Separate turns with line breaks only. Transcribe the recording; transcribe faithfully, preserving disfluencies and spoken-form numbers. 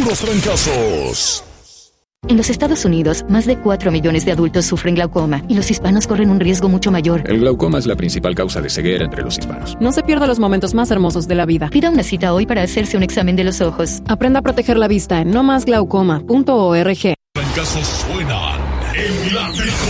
puros trancazos.
En los Estados Unidos, más de cuatro millones de adultos sufren glaucoma y los hispanos corren un riesgo mucho mayor.
El glaucoma es la principal causa de ceguera entre los hispanos.
No se pierda los momentos más hermosos de la vida.
Pida una cita hoy para hacerse un examen de los ojos.
Aprenda a proteger la vista en no más glaucoma punto org.
Trancazos suenan en la mejor.